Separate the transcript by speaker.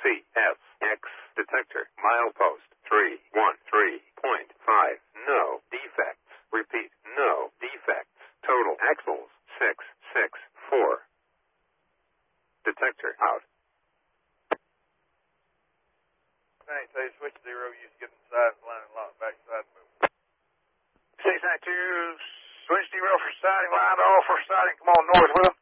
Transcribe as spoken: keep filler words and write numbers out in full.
Speaker 1: C S X detector milepost three one three point five. No defects. Repeat, no defects. Total axles six six four. Detector out.
Speaker 2: I ain't tell you switch zero, you just get inside and line and lock back side move.
Speaker 3: six nine two, switch zero for siding, line off for siding. Come on, north, Will.